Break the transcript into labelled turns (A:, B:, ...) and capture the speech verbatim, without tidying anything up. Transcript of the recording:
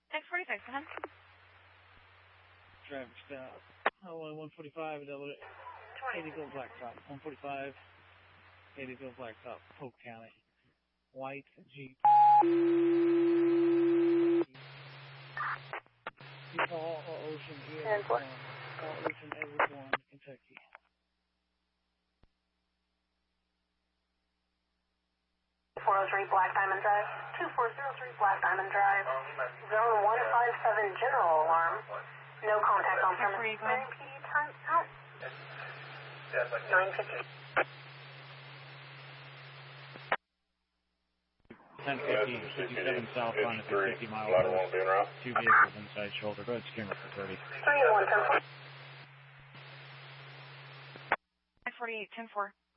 A: X forty-six, go ahead.
B: Traffic stop. Oh, one forty-five, double eighty-field Blacktop. one forty-five, eighty-field Blacktop, Polk County. White Jeep. All Ocean Edward one. All Ocean Edward one, Kentucky.
C: four oh three Black Diamond Drive. two four zero three Black Diamond Drive. Zone one five seven general alarm. No contact on premise. nine P D time out. nine fifty.
B: ten fifty, fifty-seven southbound at the fifty mile west. Two vehicles inside shoulder. Go ahead, camera for thirty.
C: three one ten four.
A: X forty-eight, ten four.